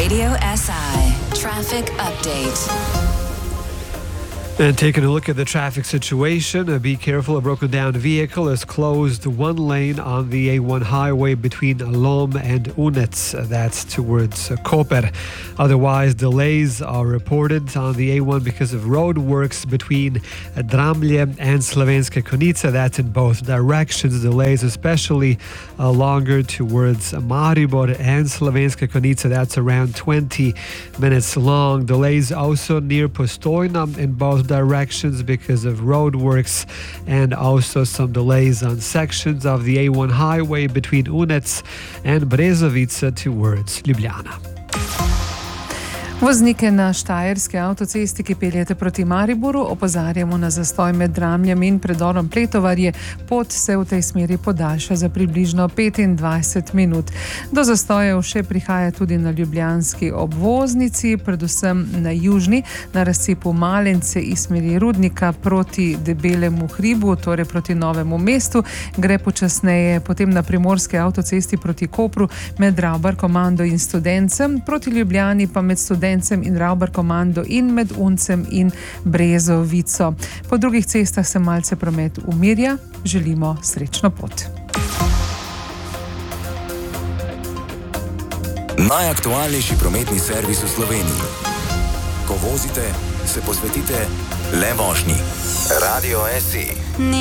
Radio SI Traffic Update. And taking a look at the traffic situation, be careful, a broken down vehicle has closed one lane on the A1 highway between Lom and Unets, that's towards Koper. Otherwise, delays are reported on the A1 because of road works between Dramlje and Slovenske Konjice, that's in both directions. Delays especially longer towards Maribor and Slovenske Konjice, that's around 20 minutes long. Delays also near Postojna in both directions because of road works, and also some delays on sections of the A1 highway between Unets and Brezovica towards Ljubljana. Voznike na Štajerski avtocesti, ki peljete proti Mariboru, opozarjamo na zastoj med Dramljem in predorom Pletovarje. Pot se v tej smeri podaljša za približno 25 minut. Do zastojev še prihaja tudi na ljubljanski obvoznici, predvsem na južni, na razcepu Malence iz smeri Rudnika proti Debelemu hribu, torej proti Novemu mestu. Gre počasneje, potem na primorski avtocesti proti Kopru med Ravbar-Komando in Studencem, proti Ljubljani pa med Studencem in Ravbar-Komando in med Uncem in Brezovico. Po drugih cestah se malce promet umirja. Želimo srečno pot. Najaktualnejši prometni servis v Sloveniji. Ko vozite, se posvetite le vožnji. Radio SI.